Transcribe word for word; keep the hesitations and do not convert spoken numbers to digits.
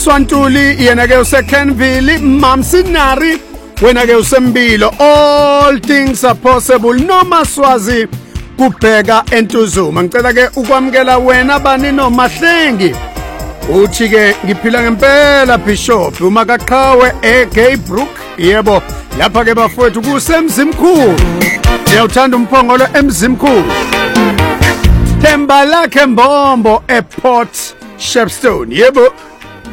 Swantuli yena ke use Kenville, Mamsinari wena ke usembilo. All things are possible noma Swazi kubheka entuzuma. Ngicela ke ukwamkela wena bani noMahlengi. Uthi ke ngiphila ngempela Bishop uMakaqhawe eGaybrook. Yebo lapha ke bafowethu kusemzimkhulu. Ngiyawuthanda umphongolo emzimkhulu. Themba lakhe Mbombo ePort Shepstone. Yebo